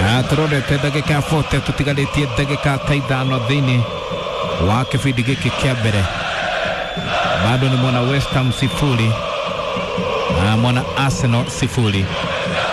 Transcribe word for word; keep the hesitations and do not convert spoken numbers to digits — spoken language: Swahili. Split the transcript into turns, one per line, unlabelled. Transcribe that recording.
Turorete ndagika ya forty tutigaritie ndagika ta ithano thini wa kibindi giki kia mbere. Bado ni mwana West Ham sifuri na mwana Arsenal sifuri.